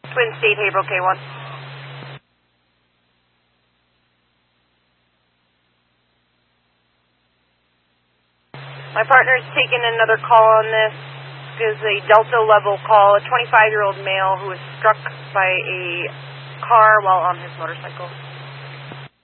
Twin State, Haverhill, K1. My partner's taking another call on this. This is a Delta level call, a 25-year-old male who was struck by a car while on his motorcycle.